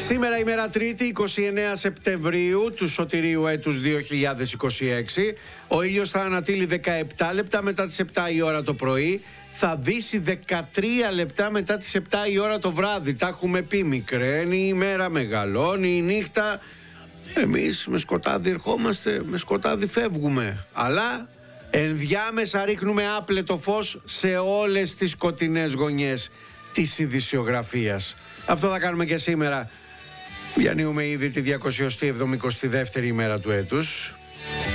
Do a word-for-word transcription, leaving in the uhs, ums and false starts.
Σήμερα ημέρα Τρίτη, είκοσι εννέα Σεπτεμβρίου του σωτηρίου έτους δύο χιλιάδες είκοσι έξι. Ο ήλιος θα ανατείλει δεκαεπτά λεπτά μετά τις επτά η ώρα το πρωί. Θα δύσει δεκατρία λεπτά μετά τις επτά η ώρα το βράδυ. Τα έχουμε πει, μικραίνει η ημέρα, μεγαλώνει η νύχτα. Εμείς με σκοτάδι ερχόμαστε, με σκοτάδι φεύγουμε. Αλλά ενδιάμεσα ρίχνουμε άπλετο φως σε όλες τις σκοτεινές γωνιές της ειδησιογραφίας. Αυτό θα κάνουμε και σήμερα. Διανύουμε ήδη τη διακόσια εβδομηκοστή δεύτερη ημέρα του έτους.